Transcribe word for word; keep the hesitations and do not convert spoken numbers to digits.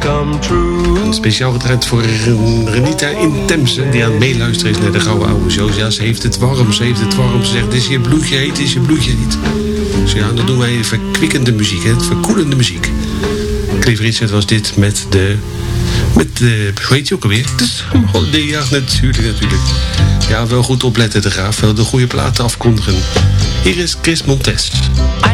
come true. Een speciaal gedraaid voor Renita Intemse, die aan het meeluisteren is naar de gouden oude shows. Ja, ze heeft het warm, ze heeft het warm. Ze zegt, is je bloedje heet, is je bloedje heet. Dus ja, dan doen wij verkwikkende muziek, hè, verkoelende muziek. Cliff Richard was dit met de... Met de... Hoe heet je ook alweer? Dus, ja, natuurlijk, natuurlijk. Ja, wel goed opletten, de graaf. Wel de goede platen afkondigen. Hier is Chris Montes.